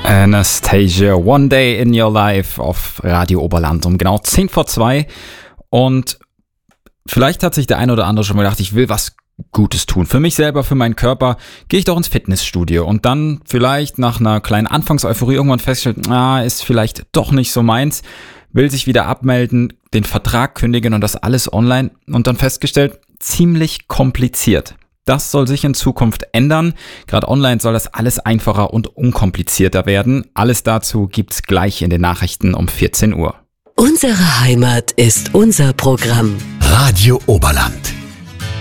Anastasia, One Day in Your Life auf Radio Oberland um genau 10 vor 2. Und vielleicht hat sich der eine oder andere schon mal gedacht, ich will was Gutes tun. Für mich selber, für meinen Körper, gehe ich doch ins Fitnessstudio und dann vielleicht nach einer kleinen Anfangseuphorie irgendwann feststellt, ist vielleicht doch nicht so meins, will sich wieder abmelden, den Vertrag kündigen und das alles online und dann festgestellt, ziemlich kompliziert. Das soll sich in Zukunft ändern. Gerade online soll das alles einfacher und unkomplizierter werden. Alles dazu gibt's gleich in den Nachrichten um 14 Uhr. Unsere Heimat ist unser Programm. Radio Oberland.